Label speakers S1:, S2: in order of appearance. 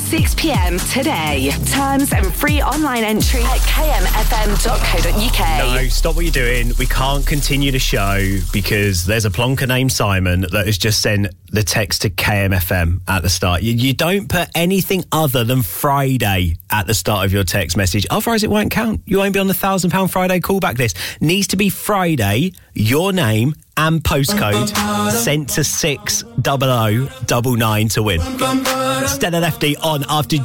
S1: 6 p.m. today. Terms and free online entry at kmfm.co.uk.
S2: No, stop what you're doing. We can't continue the show because there's a plonker named Simon that has just sent the text to KMFM at the start. You don't put anything other than Friday at the start of your text message. Otherwise, it won't count. You won't be on the £1,000 Friday callback list. Needs to be Friday, your name and postcode sent to 60099 to win. Stella Lefty on after